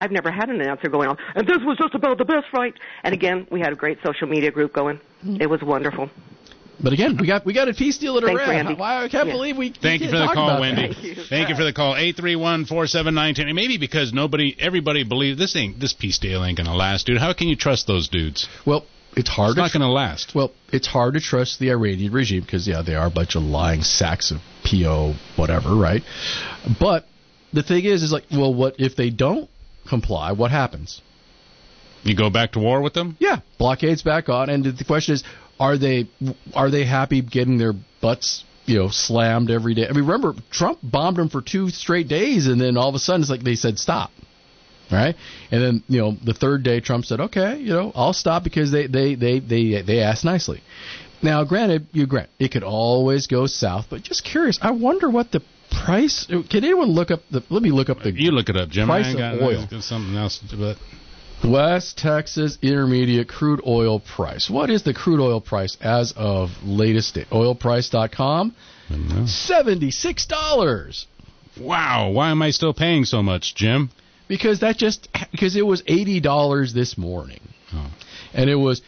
I've never had an announcer going on, and this was just about the best fight. And again, we had a great social media group going. It was wonderful. But again, we got a peace deal at Iran. I can't believe we. Thank you for the call, Wendy. Thank you for the call. 831-479-10. Maybe because everybody believes this peace deal ain't gonna last, dude. How can you trust those dudes? Well, it's hard. It's not gonna last. Well, it's hard to trust the Iranian regime because they are a bunch of lying sacks of PO whatever, right? But the thing is like, well, what if they don't comply? What happens? You go back to war with them? Yeah, blockade's back on, and the question is, are they happy getting their butts slammed every day? I mean, remember Trump bombed them for 2 straight days, and then all of a sudden it's like they said stop, right? And then the third day Trump said okay, I'll stop because they asked nicely. Now, granted, it could always go south, but just curious, I wonder what the price. Can anyone look up the? Let me look up the. You look it up, Jim. Price of oil. Something else, but. West Texas Intermediate crude oil price. What is the crude oil price as of latest date? Oilprice.com? $76. Wow. Why am I still paying so much, Jim? Because it was $80 this morning. Oh. And it was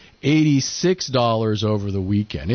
$86 over the weekend.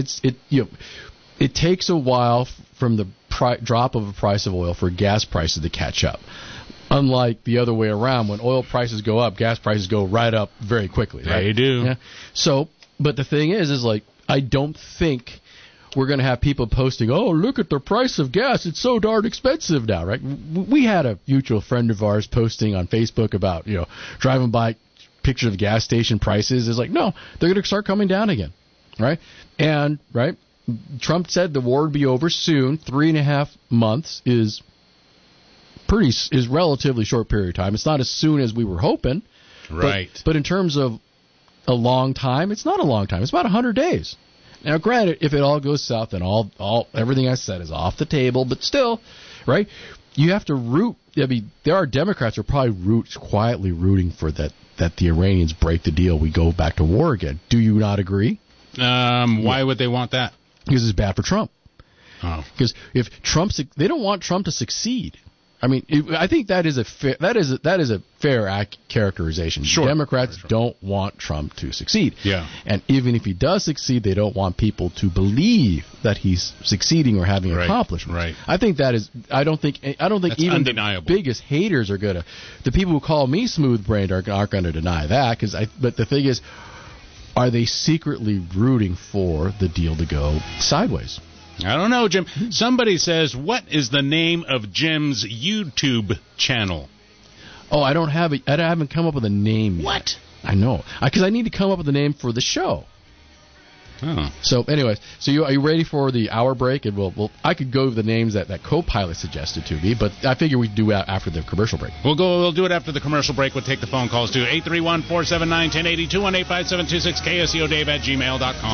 It takes a while from the drop of the price of oil for gas prices to catch up. Unlike the other way around, when oil prices go up, gas prices go right up very quickly. Right? They do. Yeah. So, but the thing is like, I don't think we're going to have people posting, oh, look at the price of gas. It's so darn expensive now, right? We had a mutual friend of ours posting on Facebook about, driving by pictures of gas station prices. It's like, no, they're going to start coming down again, right? And, right, Trump said the war would be over soon. 3.5 months is relatively short period of time. It's not as soon as we were hoping. Right. But in terms of a long time, it's not a long time. It's about 100 days. Now, granted, if it all goes south, then everything I said is off the table. But still, right, you have to root. I mean, there are Democrats who are probably quietly rooting for that the Iranians break the deal, we go back to war again. Do you not agree? Why would they want that? Because it's bad for Trump. Oh. Because if they don't want Trump to succeed. I mean, I think that is a fair characterization. Sure. Democrats don't want Trump to succeed. Yeah. And even if he does succeed, they don't want people to believe that he's succeeding or having accomplishments. Right. I think that is. I don't think That's even undeniable. The biggest haters are gonna. The people who call me smooth-brained aren't going to deny that. But the thing is, are they secretly rooting for the deal to go sideways? I don't know, Jim. Somebody says, what is the name of Jim's YouTube channel? Oh, I don't have it. I haven't come up with a name yet. What? I know. Because I need to come up with a name for the show. Oh. So, anyways, are you ready for the hour break? And I could go with the names that Co-Pilot suggested to me, but I figure we can do it after the commercial break. We'll do it after the commercial break. We'll take the phone calls too. 831-479-1080, 218-572-6KSEO, Dave@gmail.com.